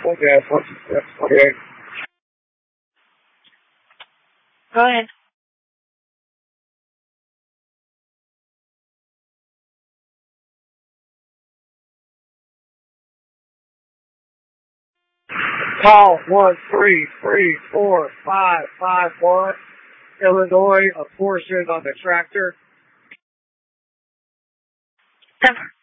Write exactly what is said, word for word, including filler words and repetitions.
Okay, okay. Go ahead. Call one three three four five five one, Illinois, a portion on the tractor. Ten.